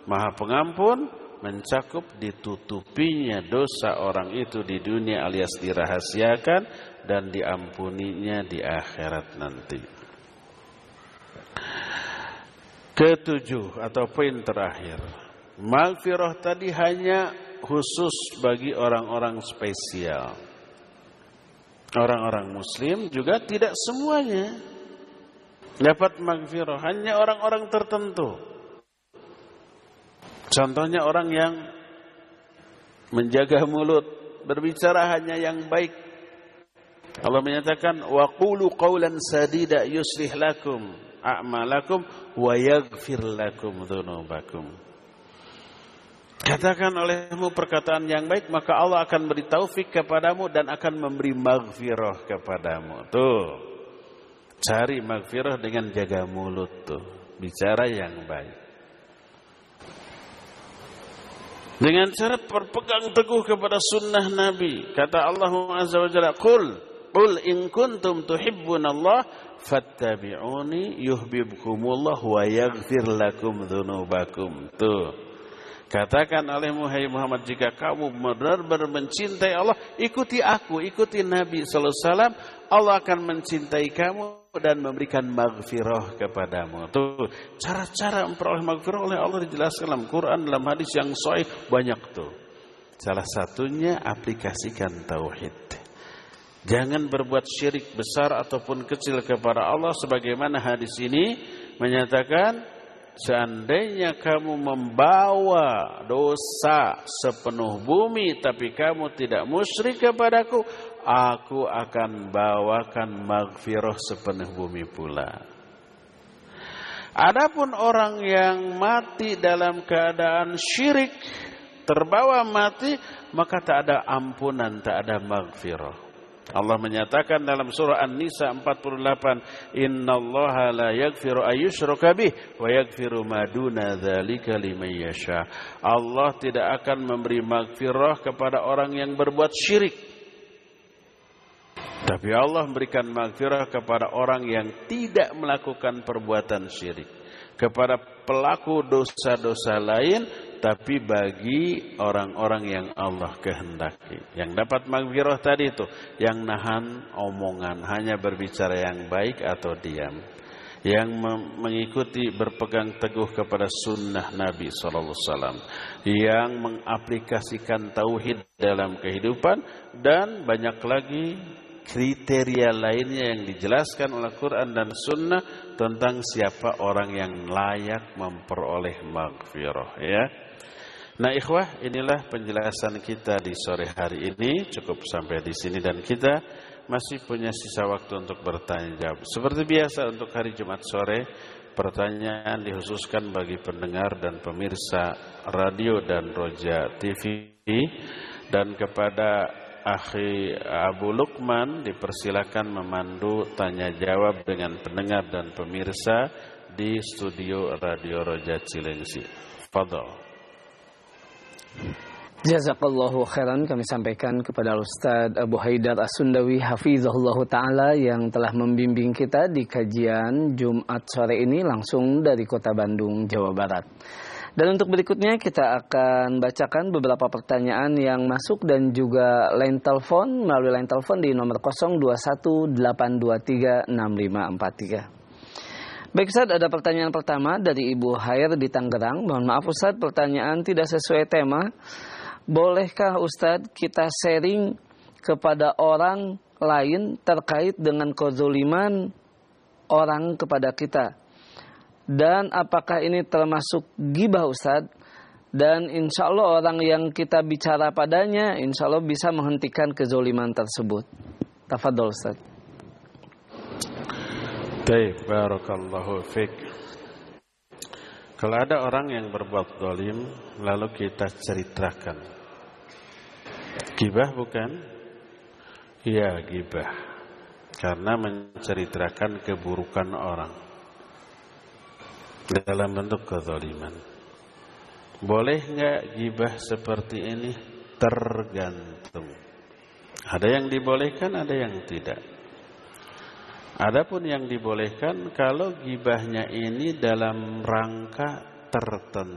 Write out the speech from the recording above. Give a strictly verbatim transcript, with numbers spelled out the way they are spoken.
Maha Pengampun mencakup ditutupinya dosa orang itu di dunia alias dirahasiakan dan diampuninya di akhirat nanti. Ketujuh atau poin terakhir, maghfirah tadi hanya khusus bagi orang-orang spesial. Orang-orang muslim juga tidak semuanya dapat maghfirah, hanya orang-orang tertentu. Contohnya orang yang menjaga mulut, berbicara hanya yang baik. Allah menyatakan wa qulu qawlan sadida yuslih lakum a'malakum wa yaghfir lakum dzunubakum. Katakan olehmu perkataan yang baik, maka Allah akan beri taufik kepadamu dan akan memberi maghfirah kepadamu. Tuh. Cari maghfirah dengan jaga mulut tuh, bicara yang baik. Dengan cara berpegang teguh kepada sunnah Nabi. Kata Allah Azza wa Jalla, "Qul qul in kuntum tuhibbunallah fattabi'uni yuhibbukumullah wa yaghfir lakum dzunubakum." Tuh. Katakan olehmu hai Muhammad, jika kamu benar-benar mencintai Allah, ikuti aku, ikuti Nabi sallallahu alaihi wasallam, Allah akan mencintai kamu dan memberikan maghfirah kepadamu. Tuh, cara-cara memperoleh maghfirah oleh Allah dijelaskan dalam Quran, dalam hadis yang sahih banyak tuh. Salah satunya aplikasikan tauhid. Jangan berbuat syirik besar ataupun kecil kepada Allah, sebagaimana hadis ini menyatakan, seandainya kamu membawa dosa sepenuh bumi tapi kamu tidak musyrik kepadaku, aku akan bawakan maghfirah sepenuh bumi pula. Adapun orang yang mati dalam keadaan syirik, terbawa mati, maka tak ada ampunan, tak ada maghfirah. Allah menyatakan dalam surah An-Nisa empat puluh delapan, "Innallaha la yaghfiru ayyushraka bih wa yaghfiru ma duna dzalika liman yasha." Allah tidak akan memberi maghfirah kepada orang yang berbuat syirik. Tapi Allah memberikan maghfirah kepada orang yang tidak melakukan perbuatan syirik, kepada pelaku dosa-dosa lain, tapi bagi orang-orang yang Allah kehendaki. Yang dapat maghfirah tadi itu, yang nahan omongan, hanya berbicara yang baik atau diam. Yang mengikuti, berpegang teguh kepada sunnah Nabi sallallahu alaihi wasallam. Yang mengaplikasikan tauhid dalam kehidupan. Dan banyak lagi kriteria lainnya yang dijelaskan oleh Quran dan sunnah tentang siapa orang yang layak memperoleh maghfirah, ya. Nah ikhwah, inilah penjelasan kita di sore hari ini. Cukup sampai di sini dan kita masih punya sisa waktu untuk bertanya jawab. Seperti biasa untuk hari Jumat sore, pertanyaan dikhususkan bagi pendengar dan pemirsa radio dan Roja T V. Dan kepada Akhi Abu Lukman dipersilakan memandu tanya jawab dengan pendengar dan pemirsa di studio Radio Roja Cilengsi. Fadhal. Jazakallahu khairan, kami sampaikan kepada Ustaz Abu Haidar As-Sundawi hafizahullahu ta'ala yang telah membimbing kita di kajian Jumat sore ini langsung dari kota Bandung, Jawa Barat. Dan untuk berikutnya kita akan bacakan beberapa pertanyaan yang masuk dan juga line telepon melalui line telepon di nomor nol dua satu delapan dua tiga enam lima empat tiga. Baik Ustaz, ada pertanyaan pertama dari Ibu Hair di Tangerang. Mohon maaf Ustaz, pertanyaan tidak sesuai tema. Bolehkah Ustaz kita sharing kepada orang lain terkait dengan kezaliman orang kepada kita? Dan apakah ini termasuk ghibah Ustaz? Dan insya Allah orang yang kita bicara padanya insya Allah bisa menghentikan kezaliman tersebut. Tafadhol Ustaz. Baik, barakallahu fiik. Kalau ada orang yang berbuat zalim lalu kita ceritakan, ghibah bukan? Iya, ghibah. Karena menceritakan keburukan orang dalam bentuk kezaliman. Boleh enggak ghibah seperti ini? Tergantung. Ada yang dibolehkan, ada yang tidak. Adapun yang dibolehkan kalau ghibahnya ini dalam rangka tertentu.